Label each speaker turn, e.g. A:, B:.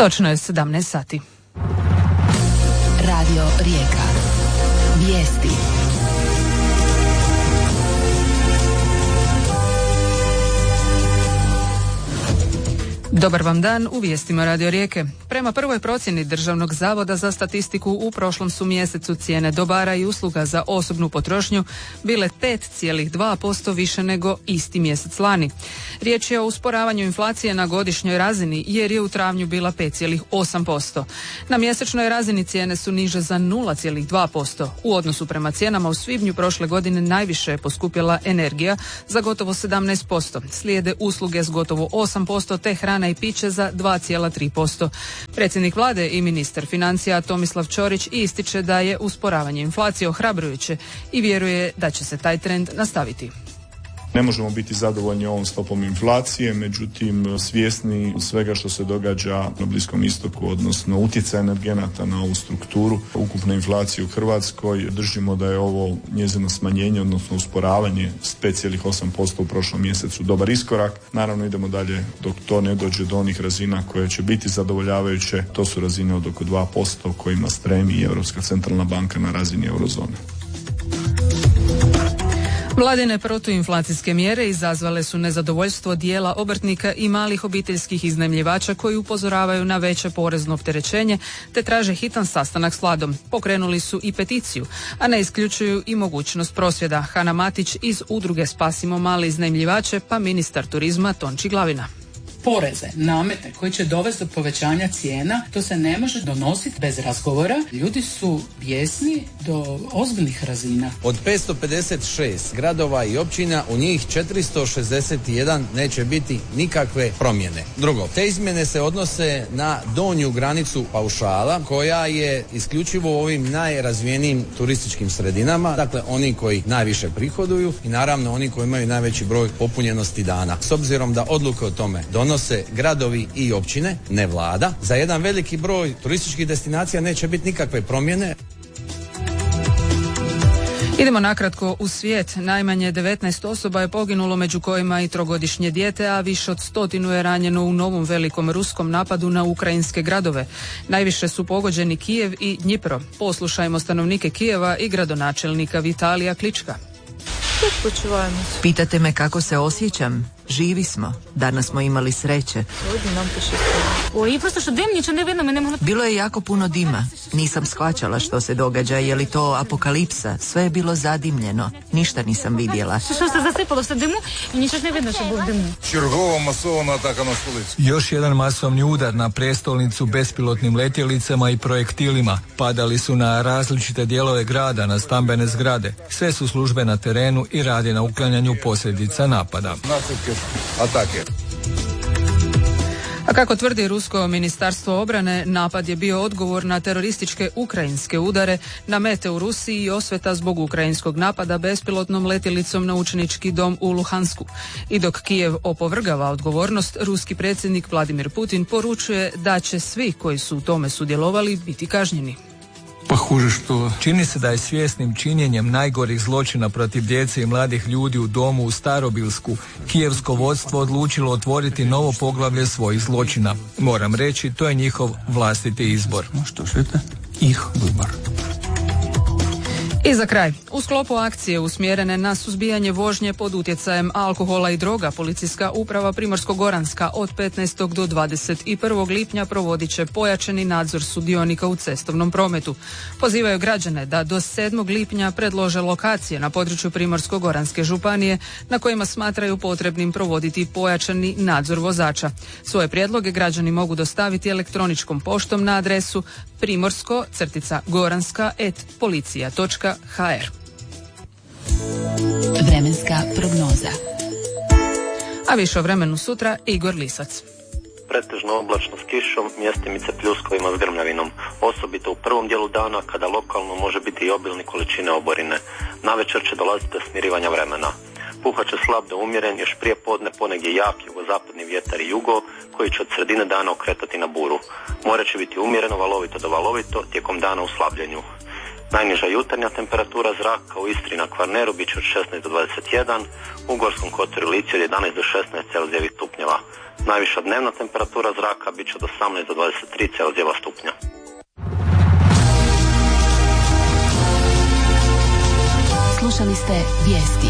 A: Točno je 17 sati.
B: Radio Rijeka. Vijesti.
A: Dobar vam dan u vijestima Radio Rijeke. Prema prvoj procjeni Državnog zavoda za statistiku u prošlom su mjesecu cijene dobara i usluga za osobnu potrošnju bile 5,2% više nego isti mjesec lani. Riječ je o usporavanju inflacije na godišnjoj razini jer je u travnju bila 5,8%. Na mjesečnoj razini cijene su niže za 0,2%. U odnosu prema cijenama u svibnju prošle godine najviše je poskupjela energija za gotovo 17%. Slijede usluge s gotovo 8% te hrana i piće za 2,3%. Predsjednik vlade i ministar financija Tomislav Ćorić ističe da je usporavanje inflacije ohrabrujuće i vjeruje da će se taj trend nastaviti.
C: Ne možemo biti zadovoljni ovom stopom inflacije, međutim svjesni svega što se događa na Bliskom istoku, odnosno utjecaja energenata na ovu strukturu ukupne inflacije u Hrvatskoj, držimo da je ovo njezino smanjenje, odnosno usporavanje s 5,8% u prošlom mjesecu dobar iskorak. Naravno idemo dalje dok to ne dođe do onih razina koje će biti zadovoljavajuće. To su razine od oko 2% kojima stremi i Europska centralna banka na razini eurozone.
A: Vladine protuinflacijske mjere izazvale su nezadovoljstvo dijela obrtnika i malih obiteljskih iznajmljivača koji upozoravaju na veće porezno opterećenje te traže hitan sastanak s vladom. Pokrenuli su i peticiju, a ne isključuju i mogućnost prosvjeda. Hana Matić iz udruge Spasimo male iznajmljivače pa ministar turizma Tonči Glavina.
D: Poreze, namete koji će dovesti do povećanja cijena, to se ne može donositi bez razgovora. Ljudi su bijesni do ozbiljnih razina.
E: Od 556 gradova i općina u njih 461 neće biti nikakve promjene. Drugo, te izmjene se odnose na donju granicu paušala koja je isključivo u ovim najrazvijenijim turističkim sredinama, dakle oni koji najviše prihoduju i naravno oni koji imaju najveći broj popunjenosti dana. S obzirom da odluke o tome donose gradovi i općine, ne vlada, za jedan veliki broj turističkih destinacija neće biti nikakve promjene.
A: Idemo nakratko u svijet. Najmanje 19 osoba je poginulo, među kojima i 3-godišnje dijete, a više od 100 je ranjeno u novom velikom ruskom napadu na ukrajinske gradove. Najviše su pogođeni Kijev i Dnjipro. Poslušajmo stanovnike Kijeva i gradonačelnika Vitalija Klička.
F: Pitate me kako se osjećam? Živi smo. Danas smo imali sreće. Bilo je jako puno dima. Nisam shvaćala što se događa. Je li to apokalipsa? Sve je bilo zadimljeno. Ništa nisam vidjela.
G: Još jedan masovni udar na prestolnicu bespilotnim letjelicama i projektilima. Padali su na različite dijelove grada, na stambene zgrade. Sve su službe na terenu i rade na uklanjanju posljedica napada.
A: A kako tvrdi rusko ministarstvo obrane, napad je bio odgovor na terorističke ukrajinske udare na mete u Rusiji i osveta zbog ukrajinskog napada bespilotnom letjelicom na učenički dom u Luhansku. I dok Kijev opovrgava odgovornost, ruski predsjednik Vladimir Putin poručuje da će svi koji su u tome sudjelovali biti kažnjeni.
G: Čini se da je svjesnim činjenjem najgorih zločina protiv djece i mladih ljudi u domu u Starobilsku kijevsko vodstvo odlučilo otvoriti novo poglavlje svojih zločina. Moram reći, to je njihov vlastiti izbor.
A: I za kraj, u sklopu akcije usmjerene na suzbijanje vožnje pod utjecajem alkohola i droga, policijska uprava Primorsko-goranska od 15. do 21. lipnja provodit će pojačani nadzor sudionika u cestovnom prometu. Pozivaju građane da do 7. lipnja predlože lokacije na području Primorsko-goranske županije na kojima smatraju potrebnim provoditi pojačani nadzor vozača. Svoje prijedloge građani mogu dostaviti elektroničkom poštom na adresu primorsko-goranska@policija.hr.
B: Vremenska prognoza.
A: A više o vremenu sutra, Igor Lisac.
H: Pretežno oblačno s kišom, mjestimice pljuskovima s grmljavinom, osobito u prvom dijelu dana kada lokalno može biti i obilne količine oborine. Navečer će dolaziti do smirivanja vremena. Puhat će slab do umjeren, još prije podne ponegdje jak jugozapadni vjetar i jugo, koji će od sredine dana okretati na buru. More će biti umjereno valovito do valovito, tijekom dana u slabljenju. Najniža jutarnja temperatura zraka u Istri na Kvarneru bit će od 16 do 21, u Gorskom kotaru i Lici od 11 do 16 Celzijevih stupnjeva. Najviša dnevna temperatura zraka bit će od 18 do 23 Celzijeva stupnja.
B: Slušali ste vijesti.